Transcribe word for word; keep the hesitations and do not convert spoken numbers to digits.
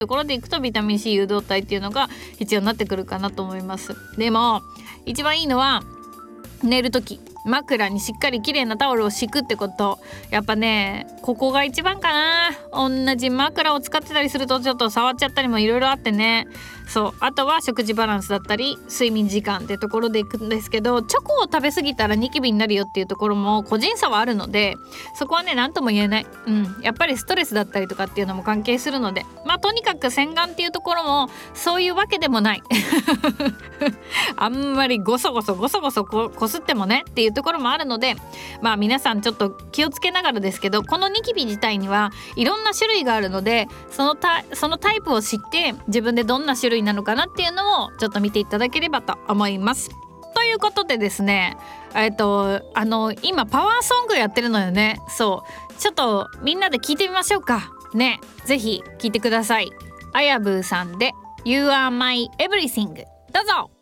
ところでいくとビタミン C 誘導体っていうのが必要になってくるかなと思います。でも一番いいのは寝るとき枕にしっかり綺麗なタオルを敷くってこと。やっぱねここが一番かな。同じ枕を使ってたりするとちょっと触っちゃったりもいろいろあってね。そうあとは食事バランスだったり睡眠時間ってところでいくんですけど、チョコを食べ過ぎたらニキビになるよっていうところも個人差はあるので、そこはね何とも言えない。うんやっぱりストレスだったりとかっていうのも関係するので、まあとにかく洗顔っていうところもそういうわけでもないあんまりゴソゴソゴソゴソここすってもねっていうところもあるので、まあ皆さんちょっと気をつけながらですけど、このニキビ自体にはいろんな種類があるので、そのタそのタイプを知って自分でどんな種類なのかなっていうのをちょっと見ていただければと思います。ということでですね、えっとあの今パワーソングやってるのよね。そうちょっとみんなで聞いてみましょうかね。ぜひ聞いてください。あやぶーさんで You are my everything どうぞ。